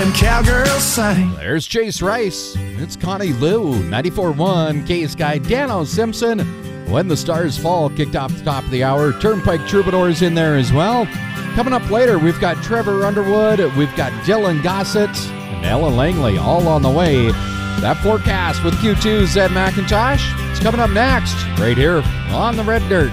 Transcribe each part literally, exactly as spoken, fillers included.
them cowgirls sing. There's Chase Rice. It's Connie Lou. ninety-four point one K Sky. Dano Simpson. When the Stars Fall kicked off the top of the hour. Turnpike Troubadours in there as well. Coming up later, we've got Trevor Underwood. We've got Dylan Gossett and Ellen Langley all on the way. That forecast with Q two's Ed McIntosh. It's coming up next, right here on the Red Dirt.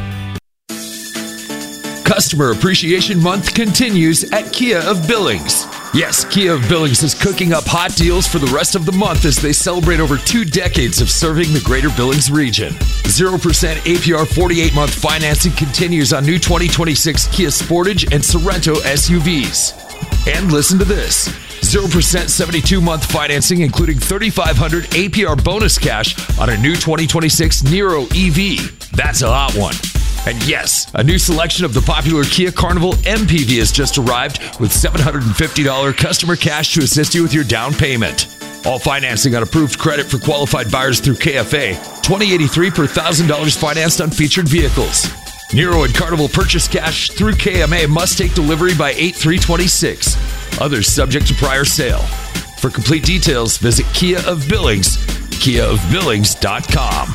Customer Appreciation Month continues at Kia of Billings. Yes, Kia of Billings is cooking up hot deals for the rest of the month as they celebrate over two decades of serving the greater Billings region. zero percent A P R forty-eight month financing continues on new twenty twenty-six Kia Sportage and Sorento S U Vs. And listen to this. zero percent seventy-two month financing, including thirty-five hundred A P R bonus cash on a new twenty twenty-six Niro E V. That's a hot one. And yes, a new selection of the popular Kia Carnival M P V has just arrived with seven hundred fifty dollars customer cash to assist you with your down payment. All financing on approved credit for qualified buyers through K F A. twenty eighty-three per one thousand dollars financed on featured vehicles. Niro and Carnival purchase cash through K M A must take delivery by eight three twenty-six. Others subject to prior sale. For complete details, visit Kia of Billings, kia of billings dot com.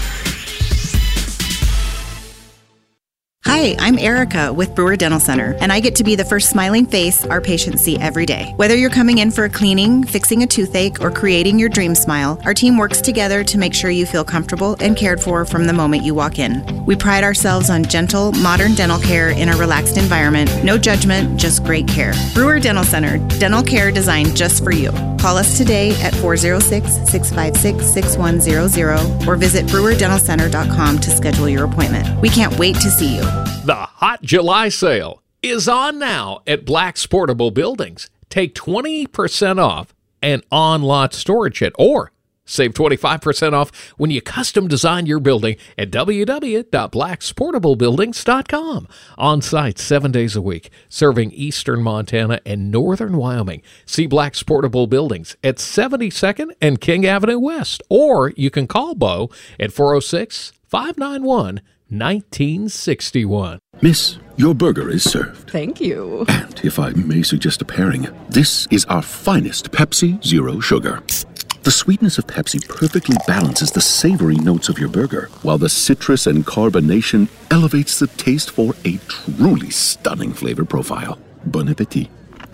Hi, I'm Erica with Brewer Dental Center, and I get to be the first smiling face our patients see every day. Whether you're coming in for a cleaning, fixing a toothache, or creating your dream smile, our team works together to make sure you feel comfortable and cared for from the moment you walk in. We pride ourselves on gentle, modern dental care in a relaxed environment. No judgment, just great care. Brewer Dental Center, dental care designed just for you. Call us today at four oh six, six five six, six one zero zero or visit brewer dental center dot com to schedule your appointment. We can't wait to see you. The Hot July sale is on now at Black's Portable Buildings. Take twenty percent off and on-lot storage kit, or save twenty-five percent off when you custom design your building at w w w dot blacks portable buildings dot com. On site seven days a week, serving eastern Montana and northern Wyoming. See Black's Portable Buildings at seventy-second and King Avenue West, or you can call Bo at four oh six, five nine one, nineteen sixty-one. Miss, your burger is served. Thank you. And if I may suggest a pairing, this is our finest Pepsi Zero Sugar. The sweetness of Pepsi perfectly balances the savory notes of your burger, while the citrus and carbonation elevates the taste for a truly stunning flavor profile. Bon appetit.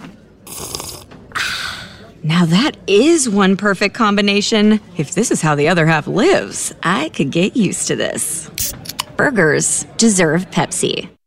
Now that is one perfect combination. If this is how the other half lives, I could get used to this. Burgers deserve Pepsi.